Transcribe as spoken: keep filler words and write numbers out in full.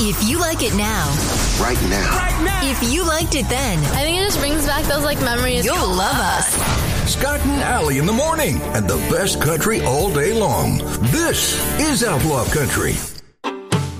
If you like it now, Right now. Right now. if you liked it then, I think it just brings back those like memories. you'll love us. Scott and Allie in the morning, and the best country all day long. This is Outlaw Country.